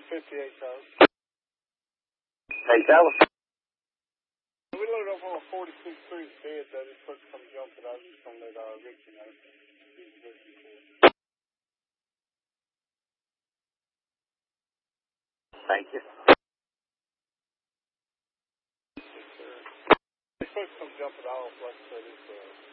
58 Tower. Hey, Tower. We loaded up on a 46-3 bed. I just put some jump it. I was just going to let Richie know. He's looking for it. Thank you. Yes, sir. They put some jump it off, like I said, it's